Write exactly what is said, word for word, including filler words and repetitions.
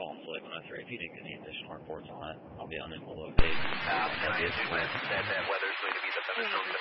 call Flick one oh three. If you didn't get any additional reports on it, I'll be unable to update. Uh, and I assume, as you said, that weather's going to be the thunderstorm